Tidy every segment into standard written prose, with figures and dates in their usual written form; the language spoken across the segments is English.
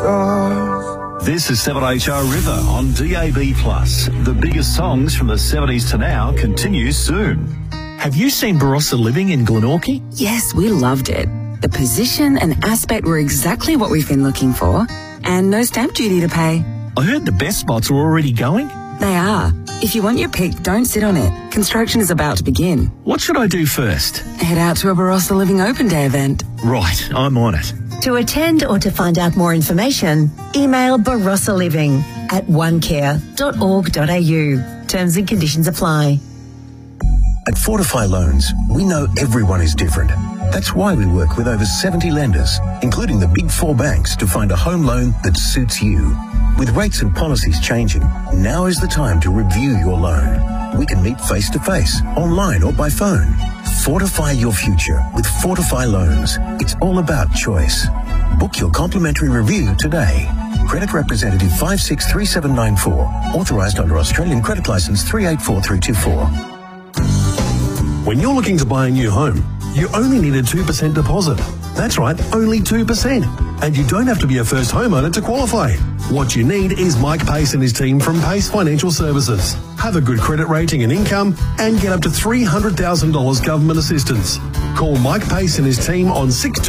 stars. This is 7HR River on DAB+. The biggest songs from the 70s to now continues soon. Have you seen Barossa Living in Glenorchy? Yes, we loved it. The position and aspect were exactly what we've been looking for, and no stamp duty to pay. I heard the best spots are already going. They are. If you want your pick, don't sit on it. Construction is about to begin. What should I do first? Head out to a Barossa Living Open Day event. Right, I'm on it. To attend or to find out more information, email barossaliving@onecare.org.au. Terms and conditions apply. At Fortify Loans, we know everyone is different. That's why we work with over 70 lenders, including the Big Four banks, to find a home loan that suits you. With rates and policies changing, now is the time to review your loan. We can meet face-to-face, online or by phone. Fortify your future with Fortify Loans. It's all about choice. Book your complimentary review today. Credit representative 563794. Authorised under Australian Credit Licence 384324. When you're looking to buy a new home, you only need a 2% deposit. That's right, only 2%. And you don't have to be a first homeowner to qualify. What you need is Mike Pace and his team from Pace Financial Services. Have a good credit rating and income and get up to $300,000 government assistance. Call Mike Pace and his team on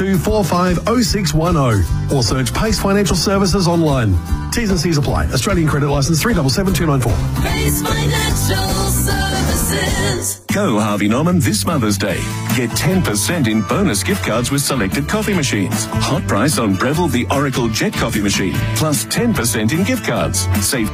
62450610 or search Pace Financial Services online. T's and C's apply. Australian Credit Licence 377294. Pace Financial Services. Go Harvey Norman this Mother's Day. Get 10% in bonus gift cards with selected coffee machines. Hot price on Breville the Oracle Jet coffee machine, plus 10% in gift cards. Save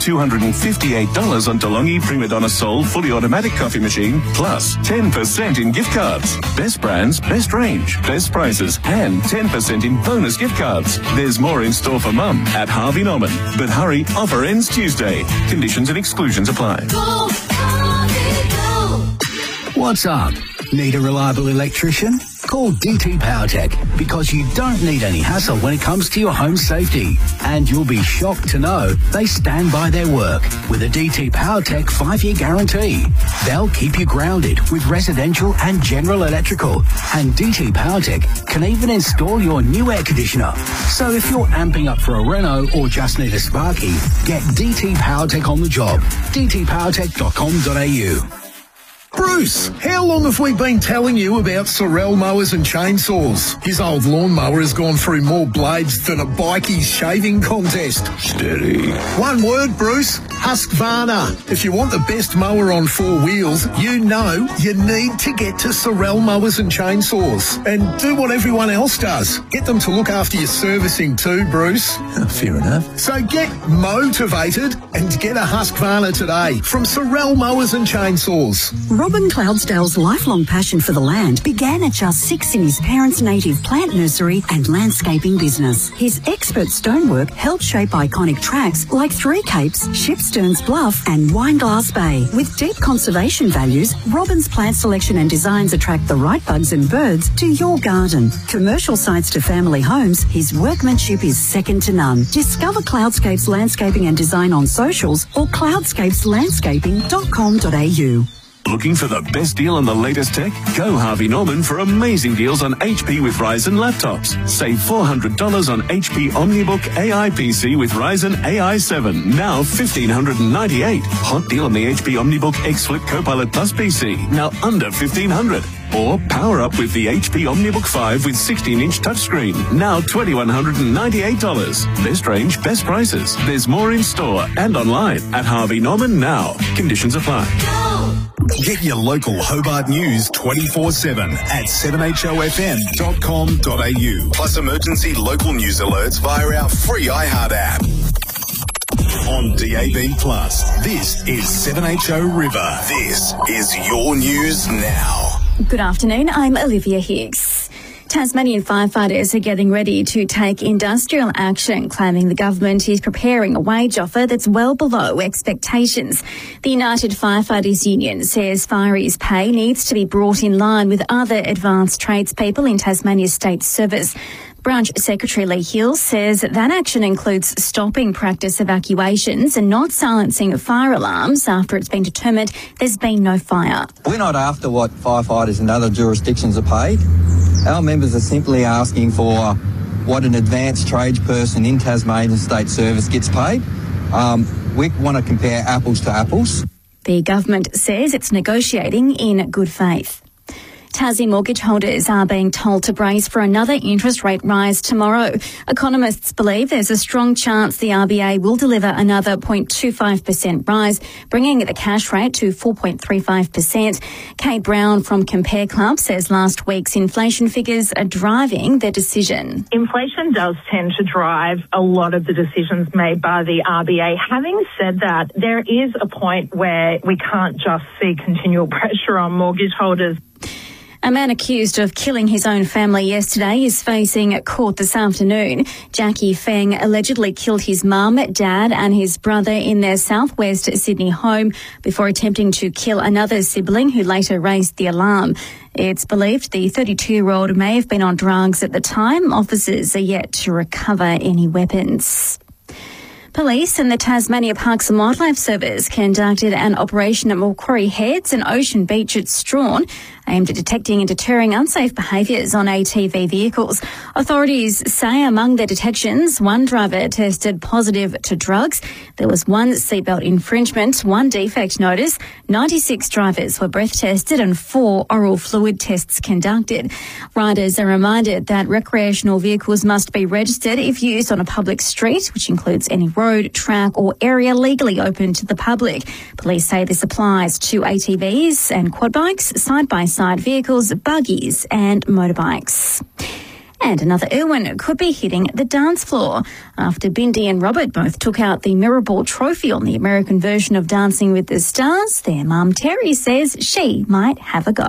$258 on DeLonghi Prima Donna Sol fully automatic coffee machine, plus 10% in gift cards. Best brands, best range, best prices, and 10% in bonus gift cards. There's more in store for Mum at Harvey Norman. But hurry, offer ends Tuesday. Conditions and exclusions apply. Go, Harvey, go. What's up? Need a reliable electrician? Call DT PowerTech, because you don't need any hassle when it comes to your home safety. And you'll be shocked to know they stand by their work with a DT PowerTech 5-year guarantee. They'll keep you grounded with residential and general electrical. And DT PowerTech can even install your new air conditioner. So if you're amping up for a reno or just need a sparky, get DT PowerTech on the job. dtpowertech.com.au. Bruce, how long have we been telling you about Sorel mowers and chainsaws? His old lawnmower has gone through more blades than a bikie shaving contest. Steady. One word, Bruce. Husqvarna. If you want the best mower on 4 wheels, you know you need to get to Sorel mowers and chainsaws. And do what everyone else does. Get them to look after your servicing too, Bruce. Fair enough. So get motivated and get a Husqvarna today from Sorel mowers and chainsaws. Robin Cloudsdale's lifelong passion for the land began at just 6 in his parents' native plant nursery and landscaping business. His expert stonework helped shape iconic tracks like Three Capes, Shipsterns Bluff and Wineglass Bay. With deep conservation values, Robin's plant selection and designs attract the right bugs and birds to your garden. Commercial sites to family homes, his workmanship is second to none. Discover Cloudscapes Landscaping and Design on socials or cloudscapeslandscaping.com.au. Looking for the best deal on the latest tech? Go Harvey Norman for amazing deals on HP with Ryzen laptops. Save $400 on HP OmniBook AI PC with Ryzen AI 7, now $1,598. Hot deal on the HP OmniBook X Flip Copilot Plus PC, now under $1,500. Or power up with the HP OmniBook 5 with 16-inch touchscreen, now $2,198. Best range, best prices. There's more in store and online at Harvey Norman now. Conditions apply. Get your local Hobart news 24/7 at 7HOFM.com.au. Plus emergency local news alerts via our free iHeart app. On DAB+, this is 7HO River. This is your news now. Good afternoon, I'm Olivia Hicks. Tasmanian firefighters are getting ready to take industrial action, claiming the government is preparing a wage offer that's well below expectations. The United Firefighters Union says fireys' pay needs to be brought in line with other advanced tradespeople in Tasmania's state service. Branch Secretary Lee Hill says that action includes stopping practice evacuations and not silencing fire alarms after it's been determined there's been no fire. We're not after what firefighters in other jurisdictions are paid. Our members are simply asking for what an advanced tradesperson in Tasmanian State Service gets paid. We want to compare apples to apples. The government says it's negotiating in good faith. Tassie mortgage holders are being told to brace for another interest rate rise tomorrow. Economists believe there's a strong chance the RBA will deliver another 0.25% rise, bringing the cash rate to 4.35%. Kate Brown from Compare Club says last week's inflation figures are driving their decision. Inflation does tend to drive a lot of the decisions made by the RBA. Having said that, there is a point where we can't just see continual pressure on mortgage holders. A man accused of killing his own family yesterday is facing court this afternoon. Jackie Feng allegedly killed his mum, dad and his brother in their southwest Sydney home before attempting to kill another sibling who later raised the alarm. It's believed the 32-year-old may have been on drugs at the time. Officers are yet to recover any weapons. Police and the Tasmania Parks and Wildlife Service conducted an operation at Macquarie Heads and Ocean Beach at Strawn, aimed at detecting and deterring unsafe behaviours on ATV vehicles. Authorities say among their detections, one driver tested positive to drugs. There was one seatbelt infringement, one defect notice, 96 drivers were breath tested and 4 oral fluid tests conducted. Riders are reminded that recreational vehicles must be registered if used on a public street, which includes any road, track or area legally open to the public. Police say this applies to ATVs and quad bikes, side-by-side vehicles, buggies and motorbikes. And another Irwin could be hitting the dance floor. After Bindi and Robert both took out the Mirrorball trophy on the American version of Dancing with the Stars, their mum Terry says she might have a go.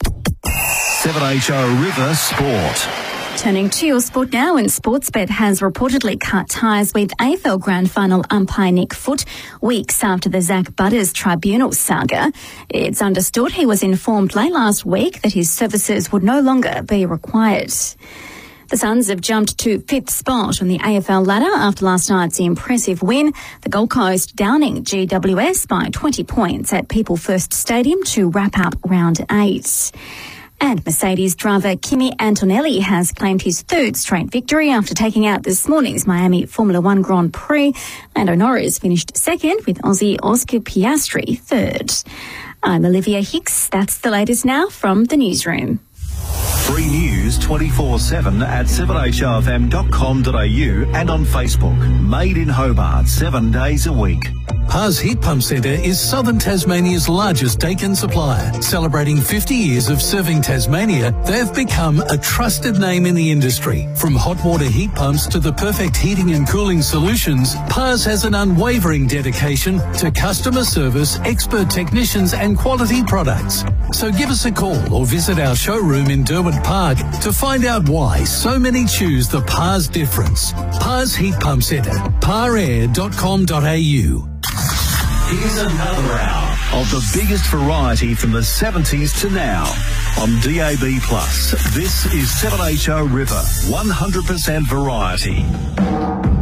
7HO River Sport. Turning to your sport now, and Sportsbet has reportedly cut ties with AFL Grand Final umpire Nick Foote weeks after the Zach Butters tribunal saga. It's understood he was informed late last week that his services would no longer be required. The Suns have jumped to 5th spot on the AFL ladder after last night's impressive win. The Gold Coast downing GWS by 20 points at People First Stadium to wrap up round 8. And Mercedes driver Kimi Antonelli has claimed his 3rd straight victory after taking out this morning's Miami Formula One Grand Prix. Lando Norris finished 2nd with Aussie Oscar Piastri 3rd. I'm Olivia Hicks. That's the latest now from the newsroom. Free news 24/7 at 7HRFM.com.au and on Facebook. Made in Hobart 7 days a week. Haas Heat Pump Centre is Southern Tasmania's largest Daikin supplier. Celebrating 50 years of serving Tasmania, they've become a trusted name in the industry. From hot water heat pumps to the perfect heating and cooling solutions, Haas has an unwavering dedication to customer service, expert technicians and quality products. So give us a call or visit our showroom in Derwent Park to find out why so many choose the Haas difference. Haas Heat Pump Centre, parair.com.au. Here's another hour of the biggest variety from the 70s to now on DAB+. This is 7HO River, 100% variety.